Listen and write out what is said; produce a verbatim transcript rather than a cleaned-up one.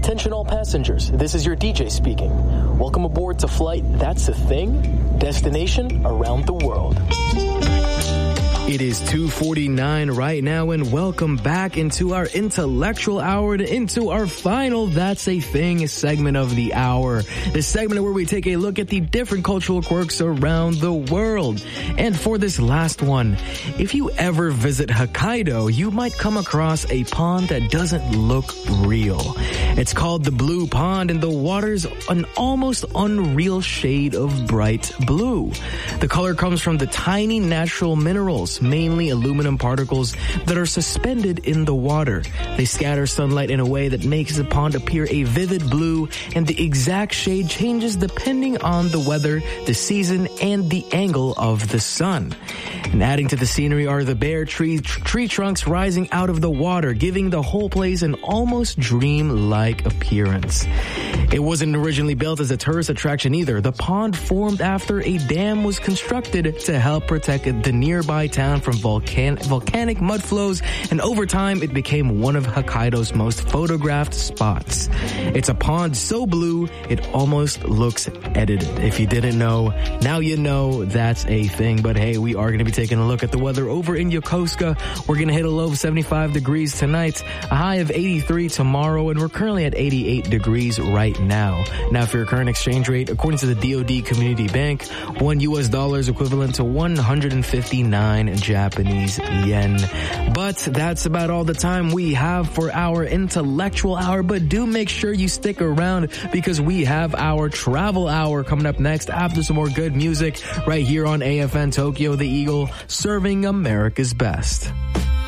Attention all passengers, this is your D J speaking. Welcome aboard to Flight That's a Thing, destination around the world. It is two forty-nine right now, and welcome back into our intellectual hour and into our final That's a Thing segment of the hour. This segment where we take a look at the different cultural quirks around the world. And for this last one, if you ever visit Hokkaido, you might come across a pond that doesn't look real. It's called the Blue Pond, and the water's an almost unreal shade of bright blue. The color comes from the tiny natural minerals, mainly aluminum particles, that are suspended in the water. They scatter sunlight in a way that makes the pond appear a vivid blue, and the exact shade changes depending on the weather, the season, and the angle of the sun. And adding to the scenery are the bare tree, tree trunks rising out of the water, giving the whole place an almost dream-like appearance. It wasn't originally built as a tourist attraction either. The pond formed after a dam was constructed to help protect the nearby town from volcan- volcanic mud flows, and over time it became one of Hokkaido's most photographed spots. It's a pond so blue it almost looks edited. If you didn't know, now you know. That's a thing. But hey, we are going to be taking a look at the weather over in Yokosuka. We're going to hit a low of seventy-five degrees tonight, a high of eighty-three tomorrow, and we're currently at eighty-eight degrees right now. Now, for your current exchange rate, according to the D O D Community Bank, one U S dollar is equivalent to one hundred fifty-nine Japanese yen. But that's about all the time we have for our intellectual hour. But do make sure you stick around, because we have our travel hour coming up next after some more good music right here on A F N Tokyo, the Eagle, serving America's best.